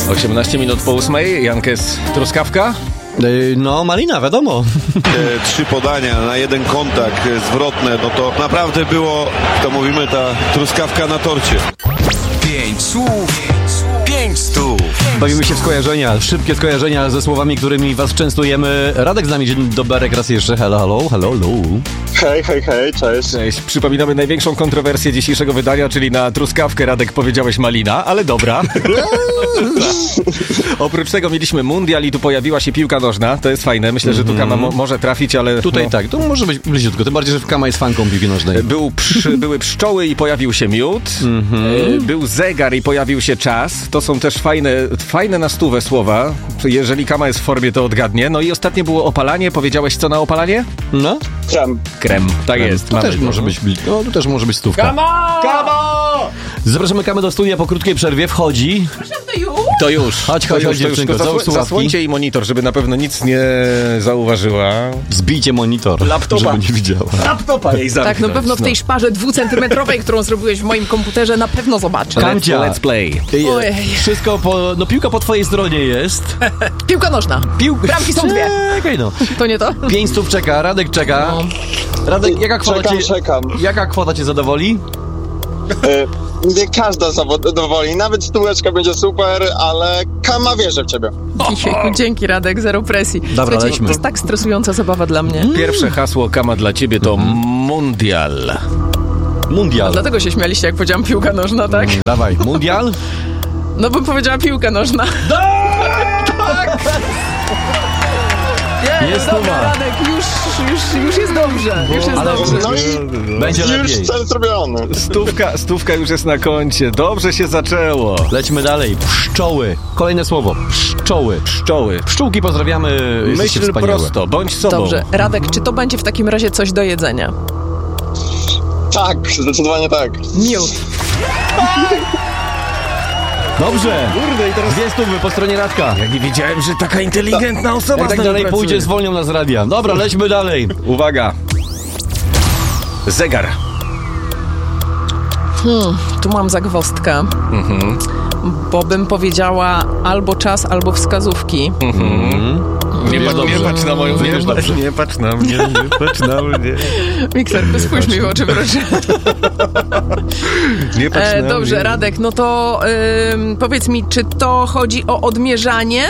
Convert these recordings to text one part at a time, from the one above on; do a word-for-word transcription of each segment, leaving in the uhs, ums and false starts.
osiemnaście minut po ósmej, Jankes, truskawka? No, malina, wiadomo. Te trzy podania na jeden kontakt zwrotne, no to naprawdę było, to mówimy, ta truskawka na torcie. Pięć słów, pięć stów. Bawimy się w skojarzenia, szybkie skojarzenia ze słowami, którymi was częstujemy. Radek z nami, dzień dobry, raz jeszcze. Hello, hello, hello, hello. Hej, hej, hej, cześć. Cześć. Przypominamy największą kontrowersję dzisiejszego wydania, czyli na truskawkę, Radek, powiedziałeś malina, ale dobra. Oprócz tego mieliśmy mundial i tu pojawiła się piłka nożna. To jest fajne. Myślę, że tu Kama mo- może trafić, ale... Tutaj no. tak, tu może być bliziutko, tym bardziej, że Kama jest fanką piłki nożnej. Był przy, były pszczoły i pojawił się miód. Mm-hmm. Był zegar i pojawił się czas. To są też fajne, fajne na stówę słowa. Jeżeli Kama jest w formie, to odgadnie. No i ostatnie było opalanie. Powiedziałeś co na opalanie? No? Krem. Krem. Tak Krem. jest. To Mamy też to. może być, no, to też może być stówka. Kama! Kama! Zapraszamy Kamę do studia po krótkiej przerwie. Wchodzi. To już. Chodź, chodź, to chodź, już, to dziewczynko, już. załóż Zasło- słuchawki. Zasłońcie jej monitor, żeby na pewno nic nie zauważyła. Zbijcie monitor, Laptopa. żeby nie widziała. Laptopa jej zamknąć. Tak, na pewno w tej szparze dwucentymetrowej, którą zrobiłeś w moim komputerze, na pewno zobaczę. Kancia. Let's play. Ej, Ojej. Wszystko po... No piłka po twojej stronie jest. Piłka nożna. Piłka. Bramki są dwie. Czekaj no. To nie to? Pięć stów czeka, Radek czeka. No. Radek, jaka kwota Czekam, cię... czekam. Jaka kwota cię zadowoli? Y, nie każda zadowoli, nawet stóweczka będzie super, ale Kama wierzy w ciebie. Jejku, dzięki Radek, zero presji. Dobra, Słuchajcie, lećmy. to jest tak stresująca zabawa dla mnie. Pierwsze hasło Kama dla ciebie to mundial. Mundial. Dlatego się śmialiście, jak powiedziałam piłka nożna, tak? Dawaj, mundial? No bym powiedziała piłka nożna. Nie, Jest dobra, stuwa. Radek, już, już, już jest dobrze. Już jest Ale dobrze. No i będzie już lepiej. cel zrobiony. Stówka, stówka już jest na koncie. Dobrze się zaczęło. Lećmy dalej. Pszczoły. Kolejne słowo. Pszczoły. Pszczoły. Pszczółki pozdrawiamy. Jesteście Myśl wspaniałe. prosto, bądź sobą. Dobrze, Radek, czy to będzie w takim razie coś do jedzenia? Tak, zdecydowanie tak. Miód. Dobrze. Kurde, i teraz... Dwie stówy po stronie Radka. Ja nie wiedziałem, że taka inteligentna osoba Jak z tak nami dalej pracuje. pójdzie, zwolnią nas z radia. Dobra, lećmy dalej. Uwaga. Zegar. Hmm, tu mam zagwozdkę. Mhm. Bo bym powiedziała albo czas, albo wskazówki. Nie, pa, dobrze. nie patrz na moją... Nie, Wiesz patrz, dobrze. nie patrz na mnie, nie patrz na mnie. Mikserku, spójrz mi w oczy, proszę. Nie patrz E, na dobrze, mnie. Radek, no to ym, powiedz mi, czy to chodzi o odmierzanie?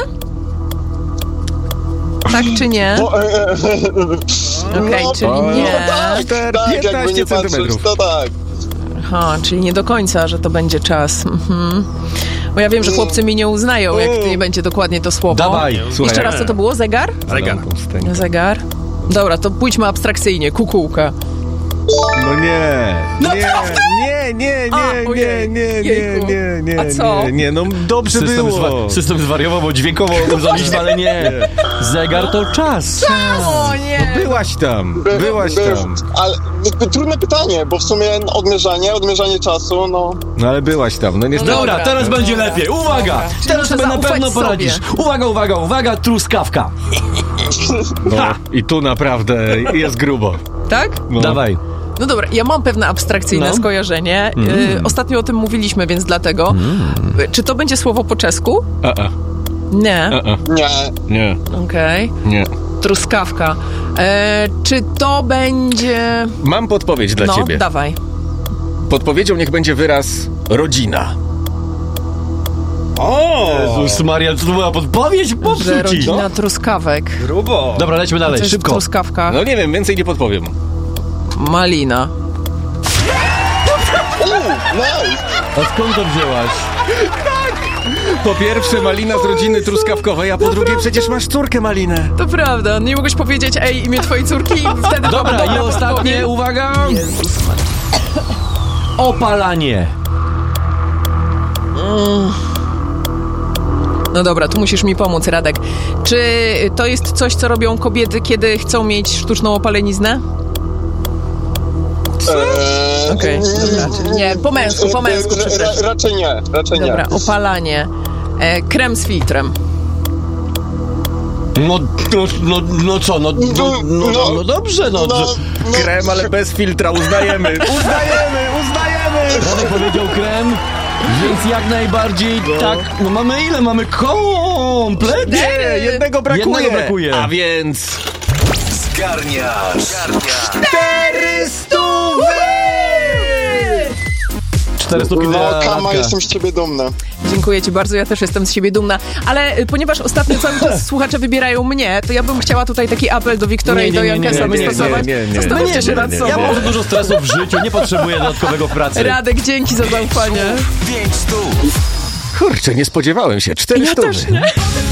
Tak czy nie? O, e, e, Okej, no, czyli no, nie. tak, tak, jakby piętnaście nie patrzeć, centymetrów. to tak. Aha, czyli nie do końca, że to będzie czas. Mhm. Bo ja wiem, że chłopcy mi nie uznają, jak to nie będzie dokładnie to słowo. Dawaj. Słuchaj, Jeszcze raz, co to było? Zegar? Zegar. Zegar. Dobra, to pójdźmy abstrakcyjnie. Kukułka. No nie. No nie, prawda? nie, nie, A, nie, nie, ojej, nie, nie, jejku. nie, nie, A co? nie, nie, no dobrze System, było. zwa- system zwariował, bo dźwiękowo uznaliśmy, ale nie. Zegar to czas. O nie! Byłaś tam, By- byłaś by- tam. Ale by- trudne pytanie, bo w sumie odmierzanie, odmierzanie czasu, no... No ale byłaś tam, no niestety. Dobra, Dobra, teraz dobra. będzie lepiej. Uwaga! Dobra. Czyli Teraz muszę sobie na zaufać pewno sobie. poradzisz. Uwaga, uwaga, uwaga, truskawka. No, i tu naprawdę jest grubo. Tak? No. Dawaj. No dobra, ja mam pewne abstrakcyjne No. skojarzenie. Y, ostatnio o tym mówiliśmy, więc dlatego. Y, Czy to będzie słowo po czesku? A, a, Nie. a, a. Nie. Nie, Okej. nie. Truskawka. E, czy to będzie... Mam podpowiedź dla no, ciebie. dawaj. Podpowiedzią niech będzie wyraz rodzina. O! Jezus Maria, co to była podpowiedź? Że Popsuci. rodzina truskawek. Grubo. Dobra, lećmy dalej, Coś w szybko. truskawkach. No nie wiem, więcej nie podpowiem. Malina. Nice. A skąd to wzięłaś? Po pierwsze malina z rodziny truskawkowej, a po drugie przecież masz córkę malinę. To prawda, nie mogłeś powiedzieć, ej, imię twojej córki i wtedy... Dobra, i ostatnie, podpowiem. uwaga. Jezus Maria. Opalanie. No dobra, tu musisz mi pomóc, Radek. Czy to jest coś, co robią kobiety, kiedy chcą mieć sztuczną opaleniznę? Eee, Okej, dobra, czyli nie, po męsku, po męsku, ra- przepraszam. ra- Raczej nie, raczej Dobra, nie. opalanie. E, krem z filtrem. No, no, no, no co, no, no, no, no, no dobrze, no. No, że- Krem, ale bez filtra, uznajemy. Uznajemy, uznajemy. Radek powiedział krem. Więc jak najbardziej tak. No mamy ile? Mamy kompletnie. Nie, jednego brakuje. Jednego brakuje. A więc... Zgarniasz. Cztery stówy! Cztery stówki No, dla Kama, Radka. jestem z ciebie dumny. Dziękuję ci bardzo, ja też jestem z siebie dumna. Ale y, ponieważ ostatnio cały czas słuchacze wybierają mnie, to ja bym chciała tutaj taki apel do Wiktora Nie, i do nie, nie, nie, Jankesa nie, nie, nie, wystosować. nie, nie, nie. Zastanówcie się nad sobą. Ja mam za dużo stresu w życiu, nie potrzebuję dodatkowego pracy. Radek, dzięki za zaufanie. Pięć stów. Kurczę, nie spodziewałem się. Cztery Ja stówy. też nie.